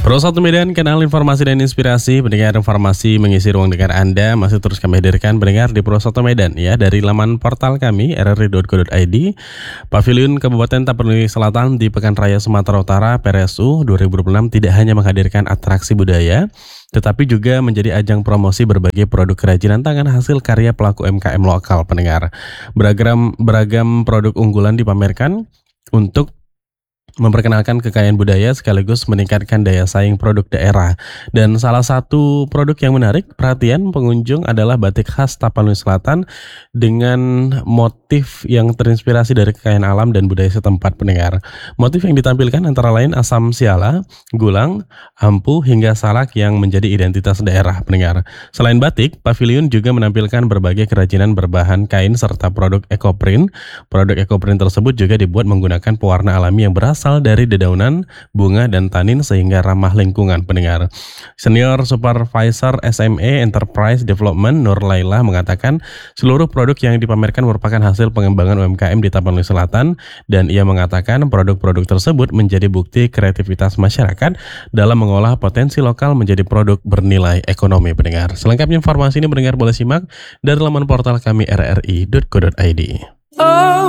Pro 1 Medan, kanal informasi dan inspirasi. Pendengar, informasi mengisi ruang dengar Anda masih terus kami hadirkan pendengar di Pro 1 Medan ya, dari laman portal kami rri.co.id. Pavilion Kabupaten Tapanuli Selatan di Pekan Raya Sumatera Utara PRSU 2026 tidak hanya menghadirkan atraksi budaya, tetapi juga menjadi ajang promosi berbagai produk kerajinan tangan hasil karya pelaku UMKM lokal pendengar. Beragam produk unggulan dipamerkan untuk memperkenalkan kekayaan budaya sekaligus meningkatkan daya saing produk daerah. Dan salah satu produk yang menarik perhatian pengunjung adalah batik khas Tapanuli Selatan dengan motif yang terinspirasi dari kekayaan alam dan budaya setempat pendengar. Motif yang ditampilkan antara lain asam siala, gulang, ampu hingga salak yang menjadi identitas daerah pendengar. Selain batik, pavilion juga menampilkan berbagai kerajinan berbahan kain serta produk ekoprint. Produk ekoprint tersebut juga dibuat menggunakan pewarna alami yang berasal dari dedaunan, bunga, dan tanin sehingga ramah lingkungan pendengar. Senior Supervisor SME Enterprise Development Nur Laila mengatakan seluruh produk yang dipamerkan merupakan hasil pengembangan UMKM di Tapanuli Selatan, dan ia mengatakan produk-produk tersebut menjadi bukti kreativitas masyarakat dalam mengolah potensi lokal menjadi produk bernilai ekonomi pendengar. Selengkapnya informasi ini pendengar boleh simak dari laman portal kami rri.co.id.